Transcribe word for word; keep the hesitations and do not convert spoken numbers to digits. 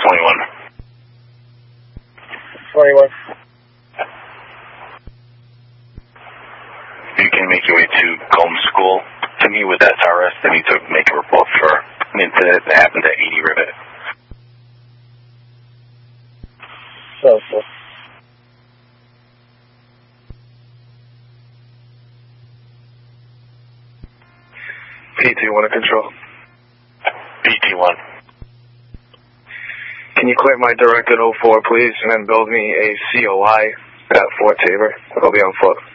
twenty-one. twenty-one. You can make your way to Gomes School. To me with S R S, I need to make a report for, I mean, that happened at eighty Rivet. So, so. P T one to control. P T one. Can you clear my direct at oh four, please, and then build me a C O I at Fort Tabor? I'll be on foot.